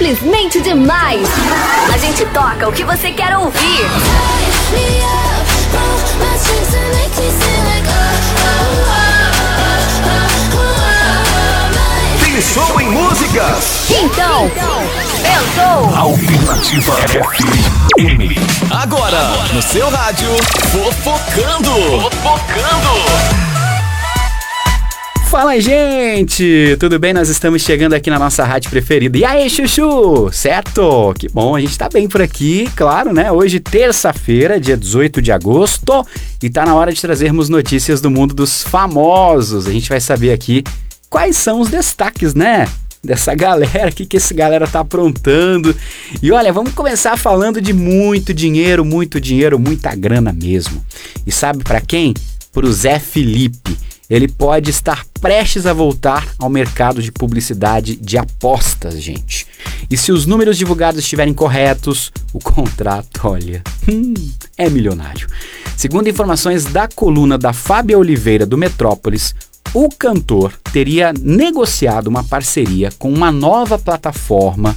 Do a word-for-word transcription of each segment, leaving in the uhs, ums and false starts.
simplesmente demais. A gente toca o que você quer ouvir. Pensou em músicas? Então, pensou. Alternativa F M. Agora, no seu rádio, Fofocando. Fofocando. Fala, gente! Tudo bem? Nós estamos chegando aqui na nossa rádio preferida. E aí, Chuchu? Certo? Que bom, a gente tá bem por aqui, claro, né? Hoje, terça-feira, dia dezoito de agosto, e tá na hora de trazermos notícias do mundo dos famosos. A gente vai saber aqui quais são os destaques, né? Dessa galera, o que, que esse galera tá aprontando. E olha, vamos começar falando de muito dinheiro, muito dinheiro, muita grana mesmo. E sabe pra quem? Pro Zé Felipe. Ele pode estar prestes a voltar ao mercado de publicidade de apostas, gente. E se os números divulgados estiverem corretos, o contrato, olha, hum, é milionário. Segundo informações da coluna da Fábia Oliveira do Metrópolis, o cantor teria negociado uma parceria com uma nova plataforma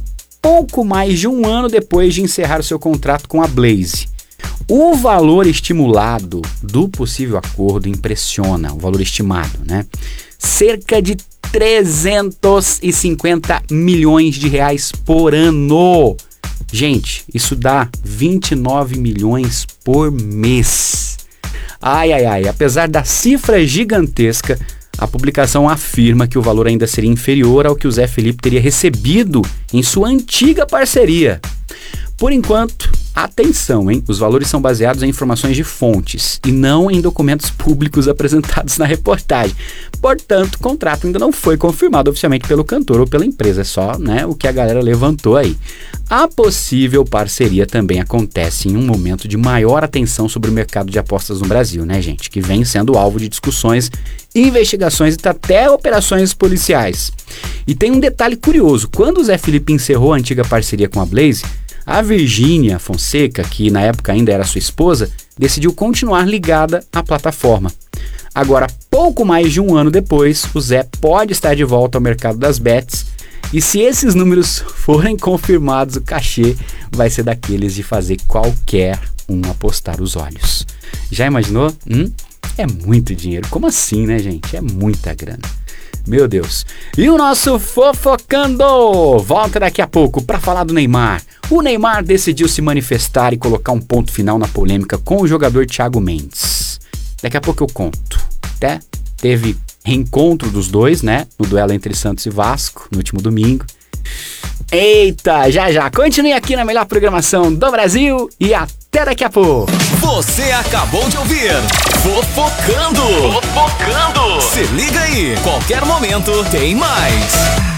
pouco mais de um ano depois de encerrar seu contrato com a Blaze. O valor estimulado do possível acordo impressiona, o valor estimado, né? Cerca de trezentos e cinquenta milhões de reais por ano. Gente, isso dá vinte e nove milhões por mês. Ai, ai, ai, apesar da cifra gigantesca, a publicação afirma que o valor ainda seria inferior ao que o Zé Felipe teria recebido em sua antiga parceria. Por enquanto, atenção, hein? Os valores são baseados em informações de fontes e não em documentos públicos apresentados na reportagem. Portanto, o contrato ainda não foi confirmado oficialmente pelo cantor ou pela empresa, é só, né, o que a galera levantou aí. A possível parceria também acontece em um momento de maior atenção sobre o mercado de apostas no Brasil, né, gente? Que vem sendo alvo de discussões, investigações e até operações policiais. E tem um detalhe curioso: quando o Zé Felipe encerrou a antiga parceria com a Blaze, a Virgínia Fonseca, que na época ainda era sua esposa, decidiu continuar ligada à plataforma. Agora, pouco mais de um ano depois, o Zé pode estar de volta ao mercado das bets, e se esses números forem confirmados, o cachê vai ser daqueles de fazer qualquer um apostar os olhos. Já imaginou? Hum? É muito dinheiro. Como assim, né, gente? É muita grana. Meu Deus. E o nosso Fofocando volta daqui a pouco para falar do Neymar. O Neymar decidiu se manifestar e colocar um ponto final na polêmica com o jogador Thiago Mendes. Daqui a pouco eu conto, tá? Teve reencontro dos dois, né? No duelo entre Santos e Vasco, no último domingo. Eita, já já. Continue aqui na melhor programação do Brasil e até daqui a pouco. Você acabou de ouvir Fofocando. Fofocando. Se liga aí, qualquer momento tem mais.